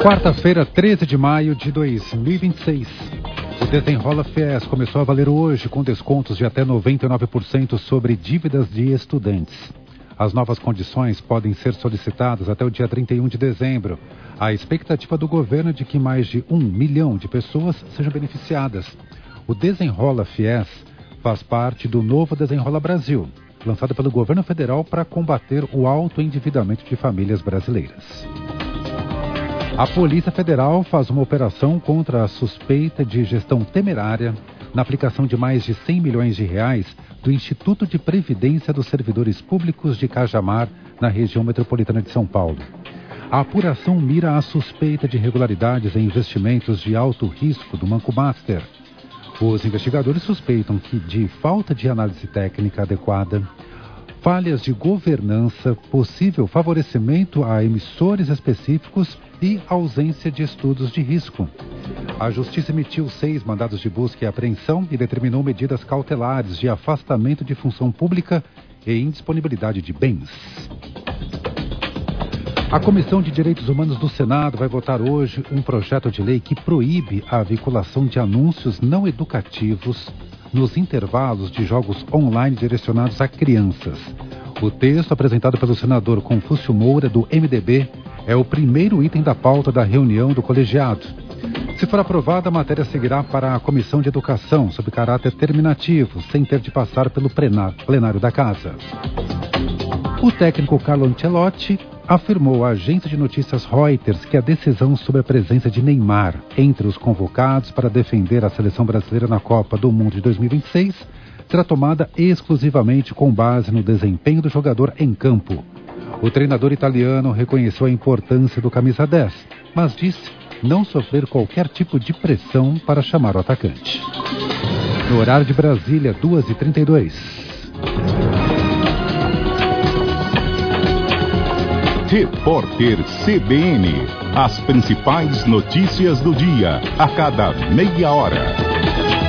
Quarta-feira, 13 de maio de 2026. O Desenrola Fies começou a valer hoje com descontos de até 99% sobre dívidas de estudantes. As novas condições podem ser solicitadas até o dia 31 de dezembro. A expectativa do governo é de que mais de 1 milhão de pessoas sejam beneficiadas. O Desenrola Fies faz parte do novo Desenrola Brasil, lançado pelo governo federal para combater o alto endividamento de famílias brasileiras. A Polícia Federal faz uma operação contra a suspeita de gestão temerária na aplicação de mais de 100 milhões de reais do Instituto de Previdência dos Servidores Públicos de Cajamar, na região metropolitana de São Paulo. A apuração mira a suspeita de irregularidades em investimentos de alto risco do Banco Master. Os investigadores suspeitam que de falta de análise técnica adequada, falhas de governança, possível favorecimento a emissores específicos e ausência de estudos de risco. A Justiça emitiu 6 mandados de busca e apreensão e determinou medidas cautelares de afastamento de função pública e indisponibilidade de bens. A Comissão de Direitos Humanos do Senado vai votar hoje um projeto de lei que proíbe a vinculação de anúncios não educativos nos intervalos de jogos online direcionados a crianças. O texto apresentado pelo senador Confúcio Moura, do MDB, é o primeiro item da pauta da reunião do colegiado. Se for aprovada, a matéria seguirá para a Comissão de Educação, sob caráter terminativo, sem ter de passar pelo plenário da Casa. O técnico Carlo Ancelotti afirmou à agência de notícias Reuters que a decisão sobre a presença de Neymar entre os convocados para defender a seleção brasileira na Copa do Mundo de 2026 será tomada exclusivamente com base no desempenho do jogador em campo. O treinador italiano reconheceu a importância do camisa 10, mas disse não sofrer qualquer tipo de pressão para chamar o atacante. No horário de Brasília, 2h32. Repórter CBN. As principais notícias do dia, a cada meia hora.